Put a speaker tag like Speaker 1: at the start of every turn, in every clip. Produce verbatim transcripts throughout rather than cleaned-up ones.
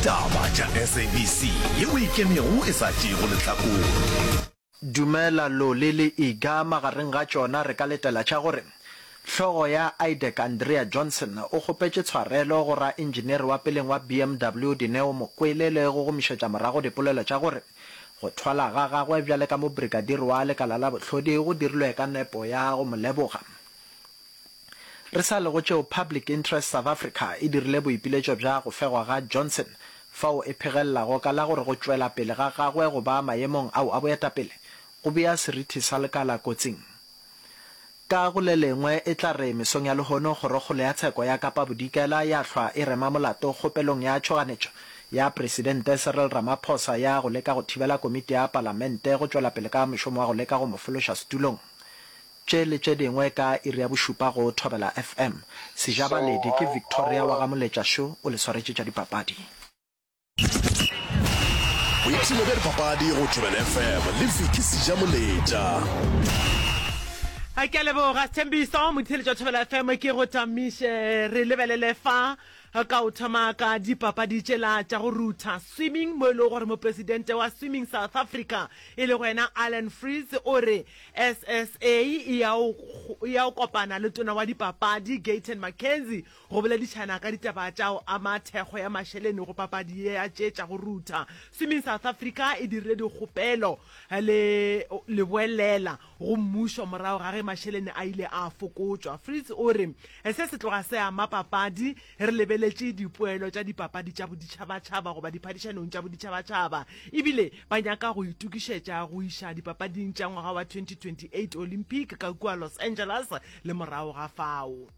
Speaker 1: ditaba tša S A B C yeo ikemego e sa tšego lehlakore.
Speaker 2: Dumela lo le le iga magareng ga tšona re ka letela tša gore hlogo ya I D E C Andrea Johnson o kgopetše tshwarelo go ra engineer wa peleng wa B M W Dineo Mokwele le go gomišetša morago dipolelo tša gore go thwala ga gagwe bjale ka mo brigadier wa lekala la bohlodi go dirilwe ka nepo ya go moleboga. Re sa le go tšeo Public Interest South Africa e dirile boipiletšo bja go fegwa ga Johnson fao e phegelago ka la gore go tšwela pele ga gagwe go ba maemong ao a boetapele go bea seriti sa lekala kotsing. Ka go le lengwe e tla re mesong ya lehono kgorokgolo ya tsheko ya Kapa Bodikela ya hlwa e rema molato kgopelong ya tšhoganetšo ya Presidente Cyril Ramaphosa ya go leka go thibela komiti ya palamente go tšwela pele ka mošomo wa go leka go mo fološa setulong. Tše le tše dingwe ka iri ya bošupa go Thobela F M. Sejabaledi ke Victoria wa ga Moletša Show o le swaretše tša dipapadi.
Speaker 1: O ipsile bja dipapadi go Thobela F M le Vicky Sejamoletša.
Speaker 3: A ke leboga Thembiso motheletša Thobela F M ke go tamiše re lebelele fa ka o thama ka dipapadi tšela tša go ruta swimming mo e le gore mo presidente wa Swimming South Africa e le wena Alan Freeze o re S S A e ya o kopana le tona wa dipapadi Gayton McKenzie go boledišana ka ditaba tšao a mathekgo ya mašhelene go papadi ya tše tša go ruta. Swimming South Africa e dirile dikgopelo le le boelela go mmušo morago ga ge mašhelene a ile a fokotšwa. Freeze o re se se tloga se ama papadi re lebele tše dipoelo tša dipapadi tša boditšhabatšhaba goba diphadišanong tša boditšhabatšhaba ebile ba nyaka go itukišetša go iša dipapading tša ngwaga wa twenty twenty-eight Olympic ka kua Los Angeles le morago ga fao.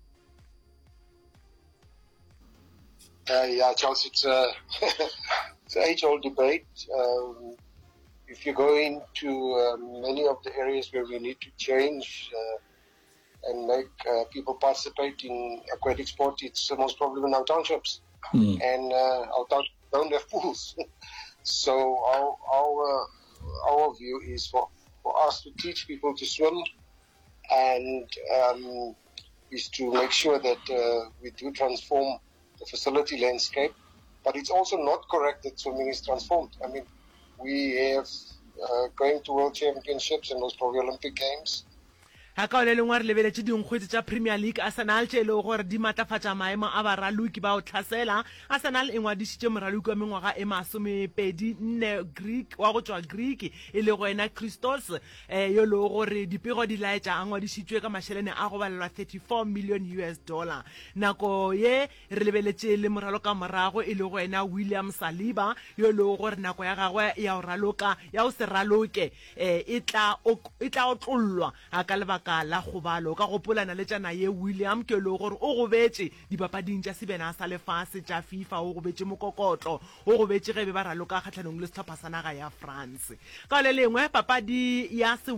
Speaker 4: Uh, yeah, Charles, it's, uh, it's an age-old debate. Um, if you go into um, many of the areas where we need to change uh, and make uh, people participate in aquatic sport, it's most probably in our townships. Mm. And uh, our townships don't have pools. So our our, uh, our view is for, for us to teach people to swim and um, is to make sure that uh, we do transform the facility landscape. But it's also not correct that swimming is transformed. I mean, we have uh, going to World Championships and most probably Olympic Games.
Speaker 3: Ha ka le lengwe re lebeletše dinkgwete tša Premier League. Arsenal tše e le gore di matafatša maemo a baraloki ba o tlhasela. Arsenal e ngwadišitše moraloki wa mengwaga e masomepedi nne Greek wa go tšwa Greek e le goena Christos eh, yo le gore dipego di laetša a ngwadišitšwe ka mašhelene a go balelwa thirty-four million U S dollar. Nako ye re lebeletše le moralo ka morago e le goena William Saliba yo le gore nako ya gagwe ya o raloka ya o se raloke eh, e tla o tlollwa a ka lebaka la gobalo ka gopolana le tšana ye William ke le gore o gobetše dipapading tša sebena sa lefase tša FIFA o gobetše mokokotlo o gobetše ge be ba raloka kgatlhanong le sehlopha sa naga ya France. Ka le lengwe papadi ya